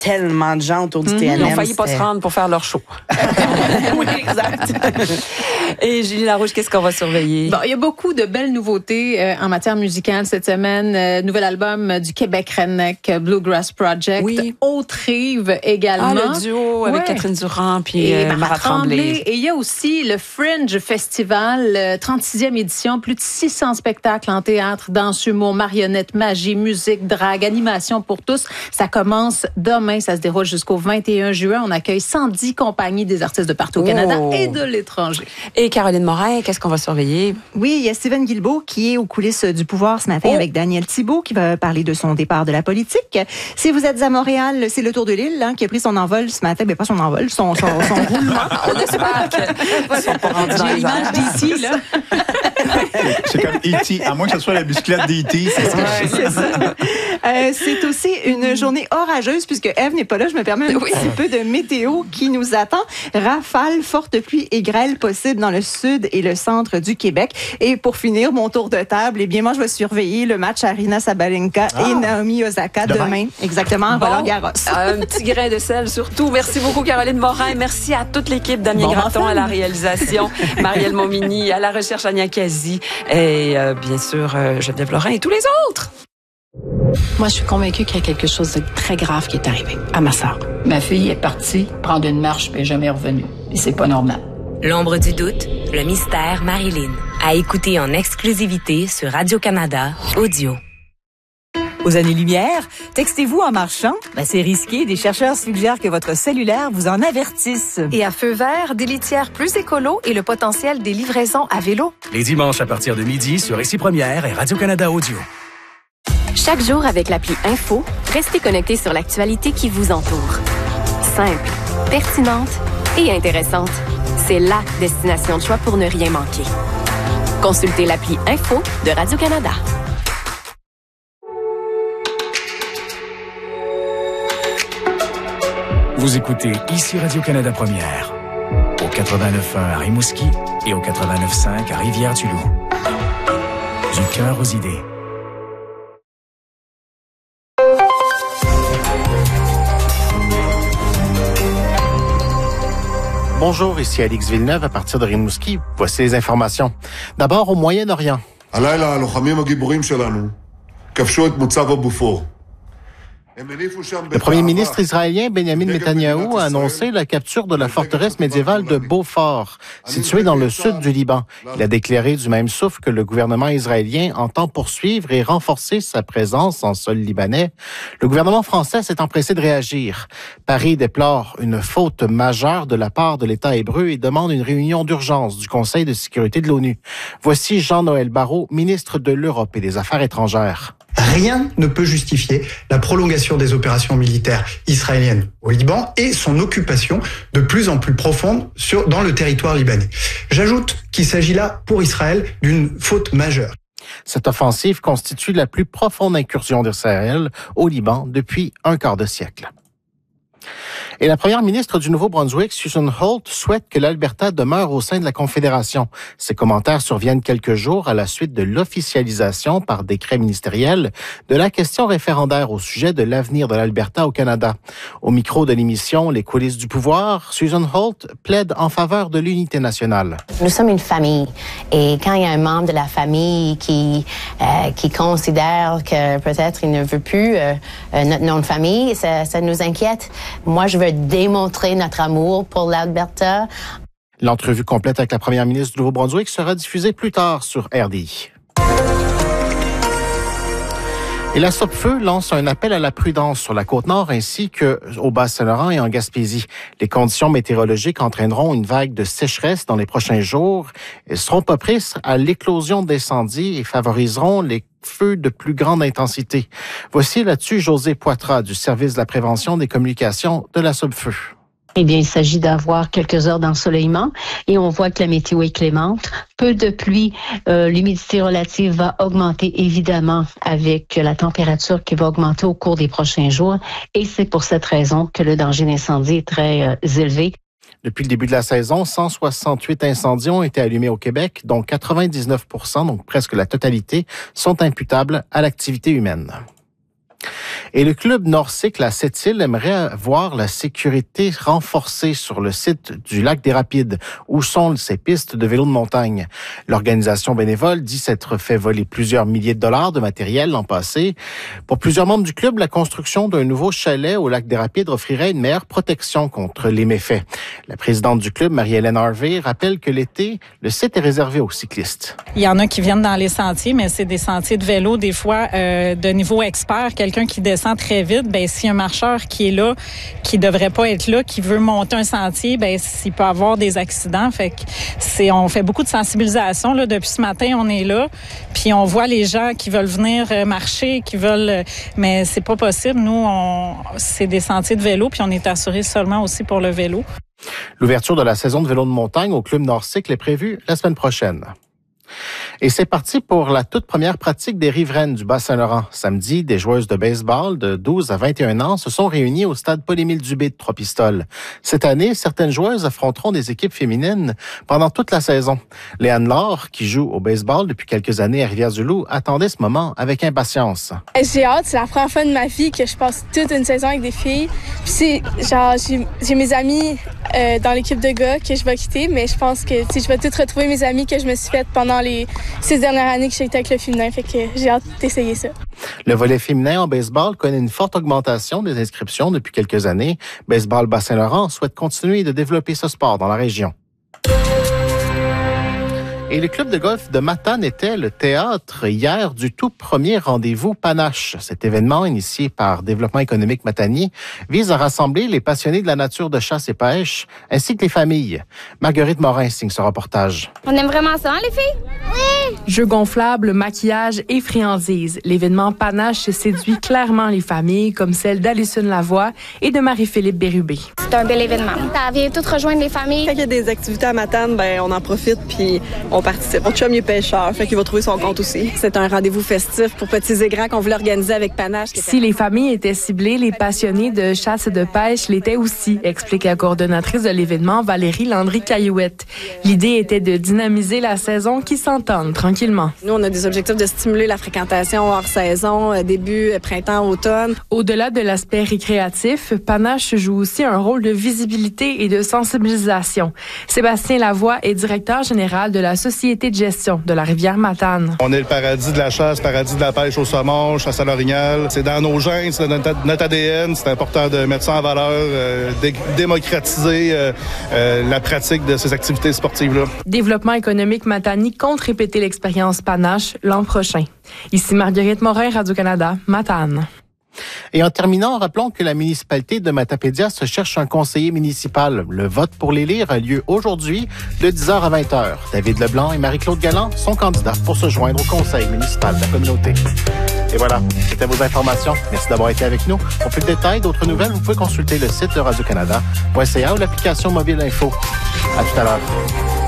tellement de gens autour du TNM. Ils ont failli pas se rendre pour faire leur show. Oui, exact. Et Julie Larouche, qu'est-ce qu'on va surveiller? Bon, il y a beaucoup de belles nouveautés en matière musicale cette semaine. Nouvel album du Québec Redneck Bluegrass Project. Oui. Autre Rive également. Le duo avec Catherine Durand puis Marat Tremblay. Et il y a aussi le Fringe Festival, 36e édition. Plus de 600 spectacles en théâtre, danse, humour, marionnette, magie, musique, drague, animation pour tous. Ça commence demain. Ça se déroule jusqu'au 21 juin. On accueille 110 compagnies des artistes de partout au Canada et de l'étranger. Et Caroline Morin, qu'est-ce qu'on va surveiller? Oui, il y a Steven Guilbeault qui est aux coulisses du pouvoir ce matin avec Daniel Thibault qui va parler de son départ de la politique. Si vous êtes à Montréal, c'est le Tour de l'île qui a pris son envol ce matin. Mais pas son envol, son roulement. On espère qu'ils sont pas rendus dans les airs. D'ici, là. C'est comme E.T., à moins que ce soit la bicyclette d'E.T. C'est ça. C'est aussi une journée orageuse puisque Ève n'est pas là. Je me permets un petit peu de météo qui nous attend. Rafales, fortes pluies et grêle possibles dans le sud et le centre du Québec. Et pour finir, mon tour de table, eh bien, moi, je vais surveiller le match Aryna Sabalenka et Naomi Osaka demain. Exactement, Roland-Garros. Un petit grain de sel surtout. Merci beaucoup, Caroline Morin. Merci à toute l'équipe, Damien Graton à la réalisation, Marielle Momini à la recherche, Ania Kazi et bien sûr Geneviève Lorrain et tous les autres. Moi, je suis convaincue qu'il y a quelque chose de très grave qui est arrivé à ma sœur. Ma fille est partie prendre une marche et n'est jamais revenue. Et c'est pas normal. L'ombre du doute, le mystère Marilyn. À écouter en exclusivité sur Radio-Canada Audio. Aux années-lumière, textez-vous en marchant? C'est risqué. Des chercheurs suggèrent que votre cellulaire vous en avertisse. Et à feu vert, des litières plus écolo et le potentiel des livraisons à vélo. Les dimanches à partir de midi sur Ici Première et Radio-Canada Audio. Chaque jour avec l'appli Info, restez connectés sur l'actualité qui vous entoure. Simple, pertinente et intéressante. C'est la destination de choix pour ne rien manquer. Consultez l'appli Info de Radio-Canada. Vous écoutez Ici Radio-Canada Première, au 89.1 à Rimouski et au 89.5 à Rivière-du-Loup. Du cœur aux idées. Bonjour, ici Alix Villeneuve à partir de Rimouski. Voici les informations. D'abord au Moyen-Orient. Le premier ministre israélien Benjamin Netanyahou a annoncé la capture de la forteresse médiévale de Beaufort, située dans le sud du Liban. Il a déclaré du même souffle que le gouvernement israélien entend poursuivre et renforcer sa présence en sol libanais. Le gouvernement français s'est empressé de réagir. Paris déplore une faute majeure de la part de l'État hébreu et demande une réunion d'urgence du Conseil de sécurité de l'ONU. Voici Jean-Noël Barrot, ministre de l'Europe et des Affaires étrangères. Rien ne peut justifier la prolongation des opérations militaires israéliennes au Liban et son occupation de plus en plus profonde dans le territoire libanais. J'ajoute qu'il s'agit là, pour Israël, d'une faute majeure. Cette offensive constitue la plus profonde incursion d'Israël au Liban depuis un quart de siècle. Et la première ministre du Nouveau-Brunswick, Susan Holt, souhaite que l'Alberta demeure au sein de la Confédération. Ces commentaires surviennent quelques jours à la suite de l'officialisation par décret ministériel de la question référendaire au sujet de l'avenir de l'Alberta au Canada. Au micro de l'émission Les coulisses du pouvoir, Susan Holt plaide en faveur de l'unité nationale. Nous sommes une famille et quand il y a un membre de la famille qui considère que peut-être il ne veut plus notre nom de famille, ça nous inquiète. Moi, je veux démontrer notre amour pour l'Alberta. L'entrevue complète avec la première ministre du Nouveau-Brunswick sera diffusée plus tard sur RDI. Et la Sopfeu lance un appel à la prudence sur la Côte-Nord ainsi qu'au Bas-Saint-Laurent et en Gaspésie. Les conditions météorologiques entraîneront une vague de sécheresse dans les prochains jours. Elles seront propices à l'éclosion d'incendies et favoriseront les feux de plus grande intensité. Voici là-dessus José Poitras du service de la prévention des communications de la Sopfeu. Eh bien, il s'agit d'avoir quelques heures d'ensoleillement et on voit que la météo est clémente. Peu de pluie, l'humidité relative va augmenter évidemment avec la température qui va augmenter au cours des prochains jours et c'est pour cette raison que le danger d'incendie est très élevé. Depuis le début de la saison, 168 incendies ont été allumés au Québec, dont 99%, donc presque la totalité, sont imputables à l'activité humaine. Et le club Nord-Cycle à Sept-Îles aimerait voir la sécurité renforcée sur le site du lac des Rapides, où sont ces pistes de vélo de montagne. L'organisation bénévole dit s'être fait voler plusieurs milliers de dollars de matériel l'an passé. Pour plusieurs membres du club, la construction d'un nouveau chalet au lac des Rapides offrirait une meilleure protection contre les méfaits. La présidente du club, Marie-Hélène Harvey, rappelle que l'été, le site est réservé aux cyclistes. Il y en a qui viennent dans les sentiers, mais c'est des sentiers de vélo, des fois de niveau expert. Quelqu'un qui descend très vite, ben s'il y a un marcheur qui est là, qui devrait pas être là, qui veut monter un sentier, ben s'il peut avoir des accidents. Fait que on fait beaucoup de sensibilisation là depuis ce matin, on est là, puis on voit les gens qui veulent venir marcher, qui veulent, mais c'est pas possible. Nous, c'est des sentiers de vélo, puis on est assuré seulement aussi pour le vélo. L'ouverture de la saison de vélo de montagne au club Nord-Cycle est prévue la semaine prochaine. Et c'est parti pour la toute première pratique des riveraines du Bas-Saint-Laurent. Samedi, des joueuses de baseball de 12 à 21 ans se sont réunies au stade Paul-Émile Dubé de Trois-Pistoles. Cette année, certaines joueuses affronteront des équipes féminines pendant toute la saison. Léane Laure, qui joue au baseball depuis quelques années à Rivière-du-Loup, attendait ce moment avec impatience. J'ai hâte, c'est la première fois de ma vie que je passe toute une saison avec des filles. Puis j'ai mes amis dans l'équipe de gars que je vais quitter, mais je pense que je vais toutes retrouver mes amis que je me suis faites pendant les 6 dernières années que j'ai été avec le féminin, fait que j'ai hâte d'essayer ça. Le volet féminin en baseball connaît une forte augmentation des inscriptions depuis quelques années. Baseball Bas-Saint-Laurent souhaite continuer de développer ce sport dans la région. Et le club de golf de Matane était le théâtre hier du tout premier rendez-vous Panache. Cet événement, initié par Développement économique Matanier, vise à rassembler les passionnés de la nature de chasse et pêche, ainsi que les familles. Marguerite Morin signe ce reportage. On aime vraiment ça, les filles? Oui! Jeux gonflables, maquillage et friandises. L'événement Panache séduit clairement les familles, comme celle d'Alison Lavoie et de Marie-Philippe Bérubé. C'est un bel événement. Ça vient toutes rejoindre les familles. Quand il y a des activités à Matane, on en profite puis on participe. Mon chum, il est pêcheur, fait qu'il va trouver son compte aussi. C'est un rendez-vous festif pour petits et grands qu'on voulait organiser avec Panache. Si les familles étaient ciblées, les passionnés de chasse et de pêche l'étaient aussi, explique la coordonnatrice de l'événement, Valérie Landry-Caillouette. L'idée était de dynamiser la saison qui s'entende tranquillement. Nous, on a des objectifs de stimuler la fréquentation hors saison, début printemps, automne. Au-delà de l'aspect récréatif, Panache joue aussi un rôle de visibilité et de sensibilisation. Sébastien Lavoie est directeur général de la Société de gestion de la rivière Matane. On est le paradis de la chasse, paradis de la pêche au saumon, chasse à l'orignal. C'est dans nos gènes, c'est dans notre ADN. C'est important de mettre ça en valeur, démocratiser la pratique de ces activités sportives-là. Développement économique Matani compte répéter l'expérience Panache l'an prochain. Ici Marguerite Morin, Radio-Canada, Matane. Et en terminant, rappelons que la municipalité de Matapédia se cherche un conseiller municipal. Le vote pour l'élire a lieu aujourd'hui de 10h à 20h. David Leblanc et Marie-Claude Galland sont candidats pour se joindre au conseil municipal de la communauté. Et voilà, c'était vos informations. Merci d'avoir été avec nous. Pour plus de détails, d'autres nouvelles, vous pouvez consulter le site de Radio-Canada.ca ou l'application mobile info. À tout à l'heure.